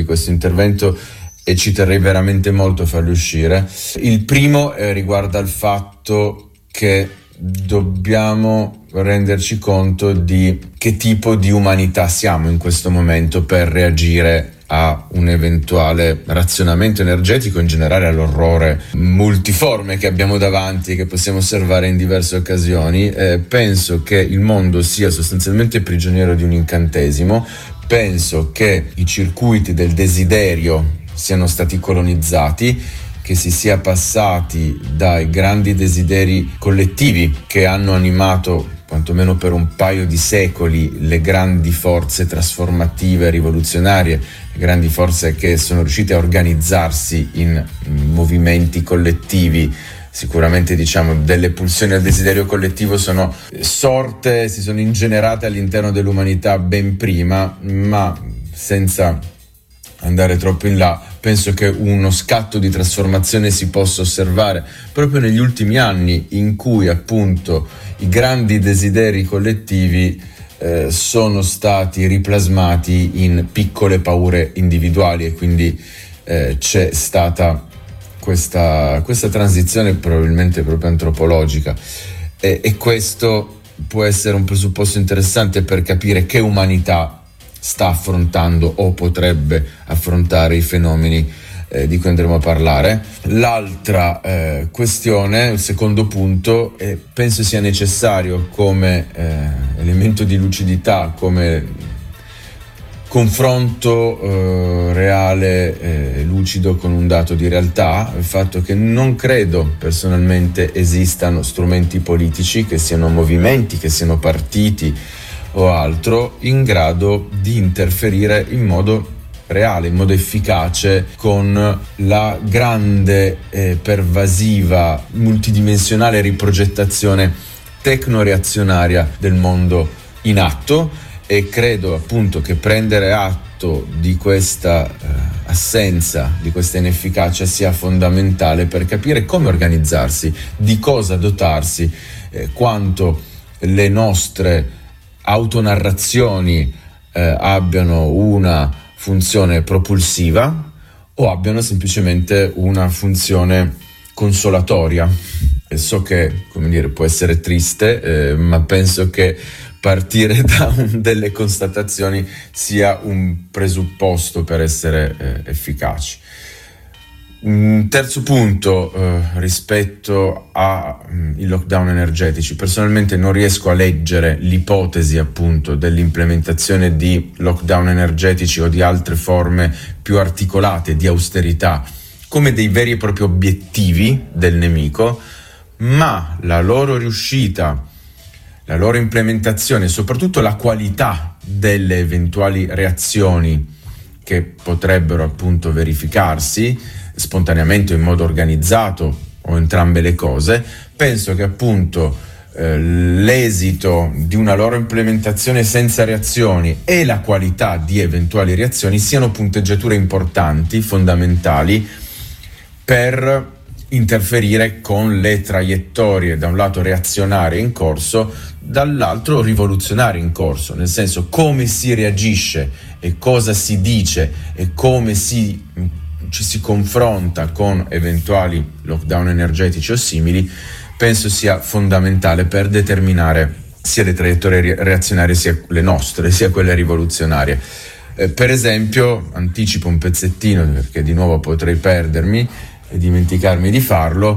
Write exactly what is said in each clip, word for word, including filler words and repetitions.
di questo intervento e ci terrei veramente molto a farli uscire. Il primo eh, riguarda il fatto che dobbiamo renderci conto di che tipo di umanità siamo in questo momento per reagire a un eventuale razionamento energetico, in generale all'orrore multiforme che abbiamo davanti e che possiamo osservare in diverse occasioni. Eh, penso che il mondo sia sostanzialmente prigioniero di un incantesimo, penso che i circuiti del desiderio siano stati colonizzati, che si sia passati dai grandi desideri collettivi che hanno animato, quantomeno per un paio di secoli, le grandi forze trasformative, rivoluzionarie, le grandi forze che sono riuscite a organizzarsi in movimenti collettivi. Sicuramente, diciamo, delle pulsioni al desiderio collettivo sono sorte, si sono ingenerate all'interno dell'umanità ben prima, ma senza andare troppo in là, penso che uno scatto di trasformazione si possa osservare proprio negli ultimi anni, in cui appunto i grandi desideri collettivi eh, sono stati riplasmati in piccole paure individuali, e quindi eh, c'è stata questa, questa transizione probabilmente proprio antropologica, e, e questo può essere un presupposto interessante per capire che umanità sta affrontando o potrebbe affrontare i fenomeni eh, di cui andremo a parlare. L'altra eh, questione, il secondo punto, eh, penso sia necessario come eh, elemento di lucidità, come confronto eh, reale e eh, lucido con un dato di realtà, il fatto che non credo personalmente esistano strumenti politici, che siano movimenti, che siano partiti o altro, in grado di interferire in modo reale, in modo efficace con la grande e pervasiva multidimensionale riprogettazione tecno-reazionaria del mondo in atto, e credo appunto che prendere atto di questa eh, assenza, di questa inefficacia sia fondamentale per capire come organizzarsi, di cosa dotarsi, eh, quanto le nostre autonarrazioni eh, abbiano una funzione propulsiva o abbiano semplicemente una funzione consolatoria. E so che, come dire, può essere triste, eh, ma penso che partire da un, delle constatazioni sia un presupposto per essere eh, efficaci. Un terzo punto eh, rispetto ai lockdown energetici. Personalmente non riesco a leggere l'ipotesi appunto dell'implementazione di lockdown energetici o di altre forme più articolate di austerità come dei veri e propri obiettivi del nemico, ma la loro riuscita, la loro implementazione e soprattutto la qualità delle eventuali reazioni che potrebbero appunto verificarsi spontaneamente o in modo organizzato o entrambe le cose, penso che appunto eh, l'esito di una loro implementazione senza reazioni e la qualità di eventuali reazioni siano punteggiature importanti, fondamentali, per interferire con le traiettorie, da un lato reazionarie in corso, dall'altro rivoluzionarie in corso, nel senso come si reagisce e cosa si dice e come si ci si confronta con eventuali lockdown energetici o simili, penso sia fondamentale per determinare sia le traiettorie reazionarie sia le nostre, sia quelle rivoluzionarie. Eh, per esempio, anticipo un pezzettino perché di nuovo potrei perdermi e dimenticarmi di farlo,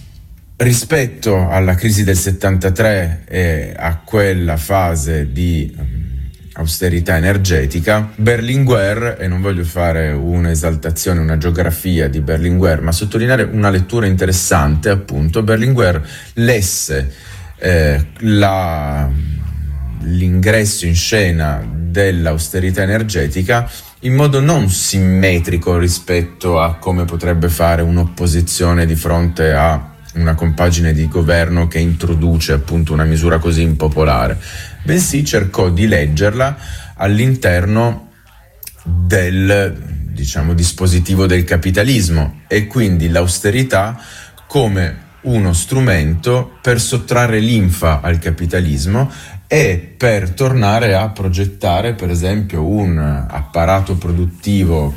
rispetto alla crisi del settantatré e a quella fase di um, austerità energetica, Berlinguer, e non voglio fare un'esaltazione, una geografia di Berlinguer, ma sottolineare una lettura interessante, appunto, Berlinguer lesse eh, la, l'ingresso in scena dell'austerità energetica in modo non simmetrico rispetto a come potrebbe fare un'opposizione di fronte a una compagine di governo che introduce appunto una misura così impopolare, bensì cercò di leggerla all'interno del, diciamo, dispositivo del capitalismo, e quindi l'austerità come uno strumento per sottrarre linfa al capitalismo e per tornare a progettare, per esempio, un apparato produttivo